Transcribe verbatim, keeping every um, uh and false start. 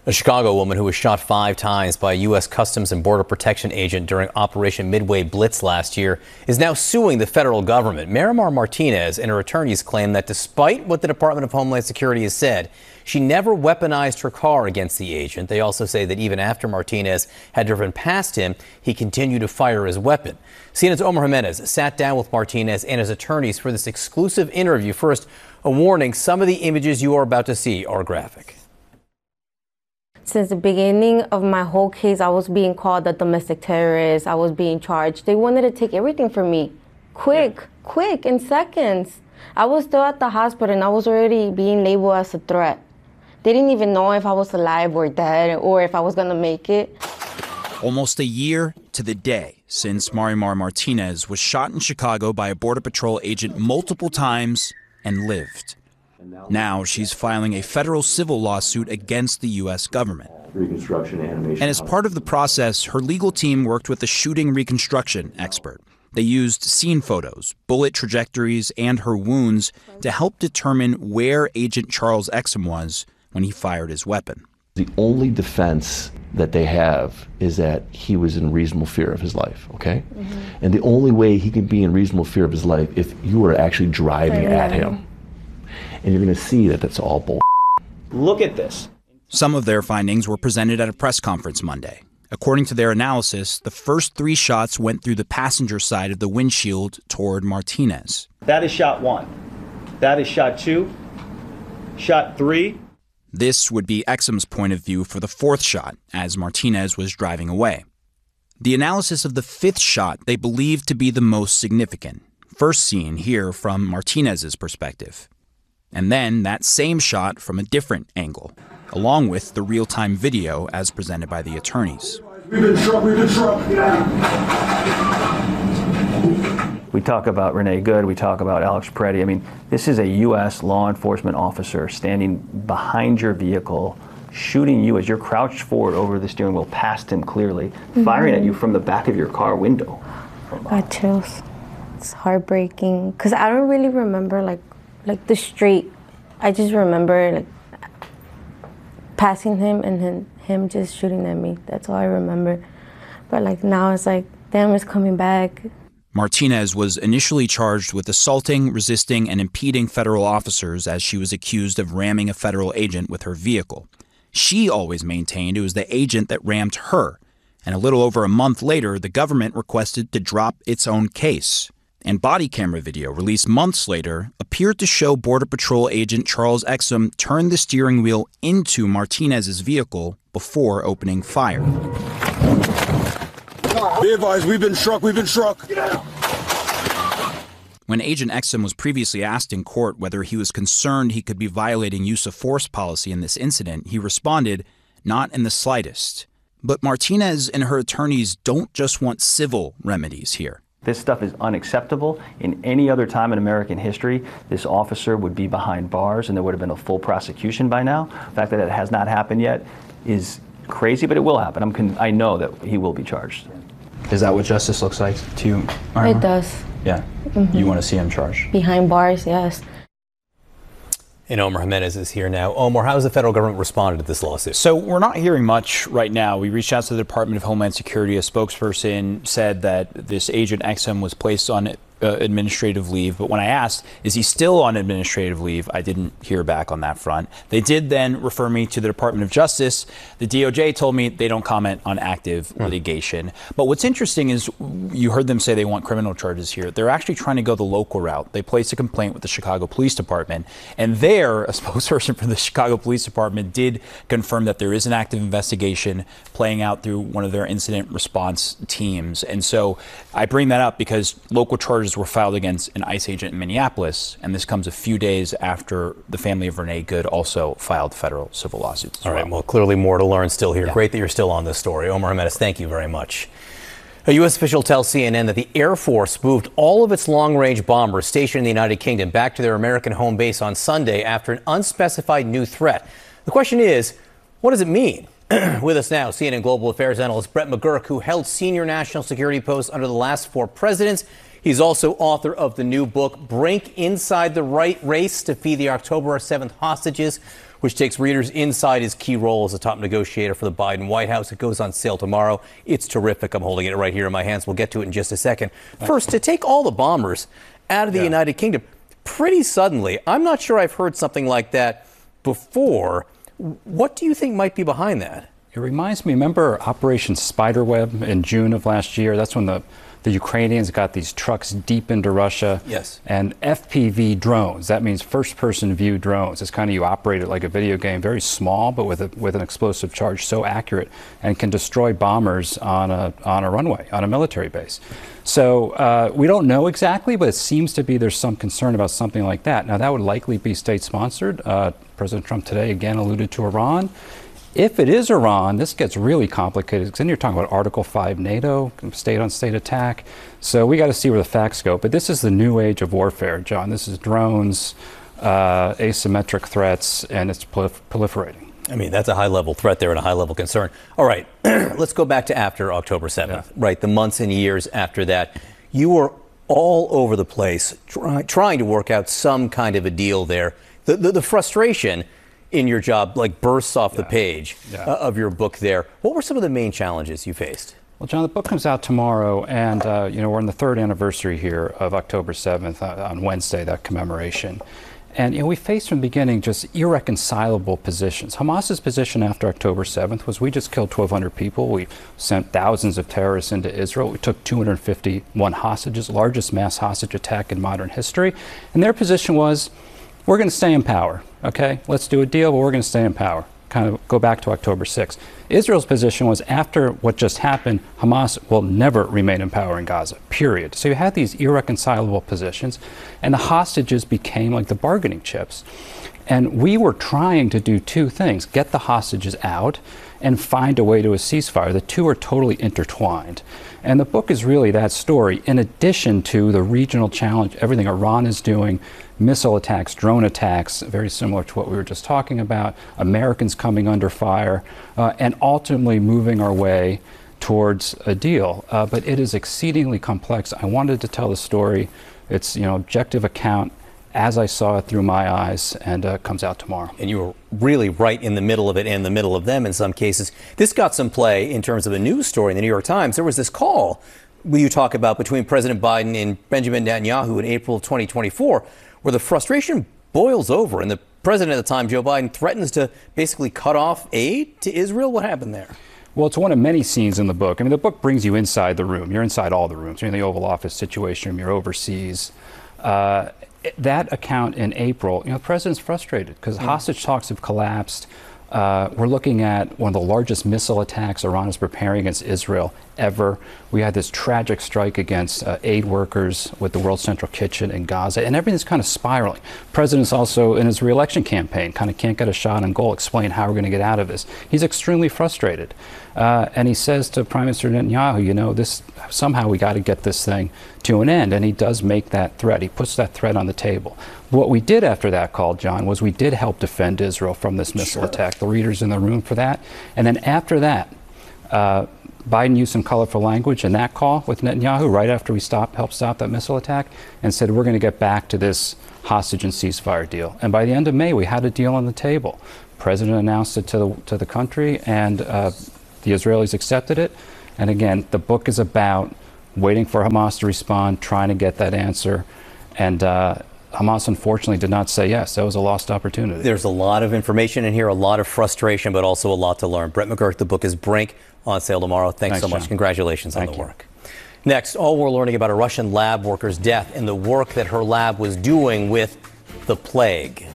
A Chicago woman who was shot five times by a U S Customs and Border Protection agent during Operation Midway Blitz last year is now suing the federal government. Marimar Martinez and her attorneys claim that despite what the Department of Homeland Security has said, she never weaponized her car against the agent. They also say that even after Martinez had driven past him, he continued to fire his weapon. C N N's Omar Jimenez sat down with Martinez and his attorneys for this exclusive interview. First, a warning: some of the images you are about to see are graphic. Since the beginning of my whole case, I was being called a domestic terrorist. I was being charged. They wanted to take everything from me. Quick, yeah. quick, in seconds. I was still at the hospital and I was already being labeled as a threat. They didn't even know if I was alive or dead or if I was gonna make it. Almost a year to the day since Marimar Martinez was shot in Chicago by a Border Patrol agent multiple times and lived. Now she's filing a federal civil lawsuit against the U S government. Reconstruction animation. And as part of the process, her legal team worked with a shooting reconstruction expert. They used scene photos, bullet trajectories, and her wounds to help determine where Agent Charles Exum was when he fired his weapon. The only defense that they have is that he was in reasonable fear of his life, okay? Mm-hmm. And the only way he can be in reasonable fear of his life if you were actually driving at him. And you're going to see that that's all bull. Look at this. Some of their findings were presented at a press conference Monday. According to their analysis, the first three shots went through the passenger side of the windshield toward Martinez. That is shot one. That is shot two. Shot three. This would be Exum's point of view for the fourth shot, as Martinez was driving away. The analysis of the fifth shot they believed to be the most significant, first seen here from Martinez's perspective. And then that same shot from a different angle, along with the real-time video as presented by the attorneys. We've been struck, we've been struck. We talk about Renee Good, we talk about Alex Peretti. I mean, this is a U S law enforcement officer standing behind your vehicle, shooting you as you're crouched forward over the steering wheel past him clearly, mm-hmm. firing at you from the back of your car window. Got chills. It's heartbreaking, because I don't really remember, like, like the street. I just remember like passing him and then him just shooting at me. That's all I remember. But like now it's like, damn, it's coming back. Martinez was initially charged with assaulting, resisting, and impeding federal officers as she was accused of ramming a federal agent with her vehicle. She always maintained it was the agent that rammed her. And a little over a month later, the government requested to drop its own case. And body camera video released months later appeared to show Border Patrol agent Charles Exum turn the steering wheel into Martinez's vehicle before opening fire. Be advised, we've been struck, we've been struck. When Agent Exum was previously asked in court whether he was concerned he could be violating use of force policy in this incident, he responded, "Not in the slightest." But Martinez and her attorneys don't just want civil remedies here. This stuff is unacceptable. In any other time in American history, this officer would be behind bars and there would have been a full prosecution by now. The fact that it has not happened yet is crazy, but it will happen. I'm con- I know that he will be charged. Is that what justice looks like to you, Marimar? It does. Yeah. Mm-hmm. You want to see him charged? Behind bars, yes. And Omar Jimenez is here now. Omar, how has the federal government responded to this lawsuit? So we're not hearing much right now. We reached out to the Department of Homeland Security. A spokesperson said that this Agent Exum was placed on uh, administrative leave. But when I asked, is he still on administrative leave, I didn't hear back on that front. They did then refer me to the Department of Justice. The D O J told me they don't comment on active mm. litigation. But what's interesting is you heard them say they want criminal charges here. They're actually trying to go the local route. They placed a complaint with the Chicago Police Department. And there, a spokesperson for the Chicago Police Department did confirm that there is an active investigation playing out through one of their incident response teams. And so I bring that up because local charges were filed against an ICE agent in Minneapolis, and this comes a few days after the family of Renee Good also filed federal civil lawsuits. All right, well, clearly more to learn still here. Yeah. Great that you're still on this story. Omar Jimenez, thank you very much. A U S official tells C N N that the Air Force moved all of its long-range bombers stationed in the United Kingdom back to their American home base on Sunday after an unspecified new threat. The question is, what does it mean? With us now, C N N Global Affairs analyst Brett McGurk, who held senior national security posts under the last four presidents. He's also author of the new book, Brink Inside the Right Race to Free the October seventh Hostages. which takes readers inside his key role as a top negotiator for the Biden White House. It goes on sale tomorrow. It's terrific. I'm holding it right here in my hands. We'll get to it in just a second. First, to take all the bombers out of the yeah. United Kingdom pretty suddenly. I'm not sure I've heard something like that before. What do you think might be behind that? It reminds me, remember Operation Spiderweb in June of last year? That's when the, the Ukrainians got these trucks deep into Russia. Yes. And F P V drones, that means first-person view drones. It's kind of, you operate it like a video game, very small, but with a, with an explosive charge so accurate and can destroy bombers on a, on a runway, on a military base. So uh, we don't know exactly, but it seems to be there's some concern about something like that. Now, that would likely be state-sponsored. Uh, President Trump today again alluded to Iran. If it is Iran, this gets really complicated, because then you're talking about Article five NATO, state-on-state attack. So we got to see where the facts go. But this is the new age of warfare, John. This is drones, uh, asymmetric threats, and it's prolif- proliferating. I mean, that's a high-level threat there and a high-level concern. All right, let's go back to after October seventh, yeah. right, the months and years after that. You were all over the place try, trying to work out some kind of a deal there. The, the, the frustration in your job like bursts off yeah. the page yeah. uh, of your book there. What were some of the main challenges you faced? Well, John, the book comes out tomorrow, and uh, you know, we're on the third anniversary here of October seventh uh, on Wednesday, that commemoration. And you know, we faced from the beginning just irreconcilable positions. Hamas's position after October seventh was we just killed twelve hundred people. We sent thousands of terrorists into Israel. We took two hundred fifty-one hostages, largest mass hostage attack in modern history. And their position was, we're going to stay in power. Okay, let's do a deal, but we're going to stay in power. Kind of go back to October sixth. Israel's position was, after what just happened, Hamas will never remain in power in Gaza, period. So you had these irreconcilable positions, and the hostages became like the bargaining chips. And we were trying to do two things: get the hostages out and find a way to a ceasefire. The two are totally intertwined. And the book is really that story, in addition to the regional challenge, everything Iran is doing, missile attacks, drone attacks, very similar to what we were just talking about, Americans coming under fire, uh, and ultimately moving our way towards a deal. Uh, but it is exceedingly complex. I wanted to tell the story. It's, you know, objective account as I saw it through my eyes, and uh, comes out tomorrow. And you were really right in the middle of it and the middle of them in some cases. This got some play in terms of a news story in the New York Times. There was this call you talk about between President Biden and Benjamin Netanyahu in April of twenty twenty-four, where the frustration boils over and the president at the time, Joe Biden, threatens to basically cut off aid to Israel. What happened there? Well, it's one of many scenes in the book. I mean, the book brings you inside the room. You're inside all the rooms. You're in the Oval Office Situation Room. You're overseas. Uh, that account in April, you know, the president's frustrated because mm. hostage talks have collapsed. Uh, we're looking at one of the largest missile attacks Iran is preparing against Israel ever. We had this tragic strike against uh, aid workers with the World Central Kitchen in Gaza, and everything's kind of spiraling. President's also in his re-election campaign, kind of can't get a shot on goal, explain how we're going to get out of this. He's extremely frustrated. Uh, and he says to Prime Minister Netanyahu, you know, this somehow we got to get this thing to an end. And he does make that threat. He puts that threat on the table. What we did after that call, John, was we did help defend Israel from this missile sure. attack. The leaders in the room for that. And then after that, uh, Biden used some colorful language in that call with Netanyahu right after we stopped, helped stop that missile attack, and said we're going to get back to this hostage and ceasefire deal. And by the end of May, we had a deal on the table. The president announced it to the, to the country, and uh, the Israelis accepted it. And again, the book is about waiting for Hamas to respond, trying to get that answer. And uh, Hamas, unfortunately, did not say yes. That was a lost opportunity. There's a lot of information in here, a lot of frustration, but also a lot to learn. Brett McGurk, the book is Brink, on sale tomorrow. Thanks, Thanks so much. John. Congratulations Thank on the you. work. Next, all we're learning about a Russian lab worker's death and the work that her lab was doing with the plague.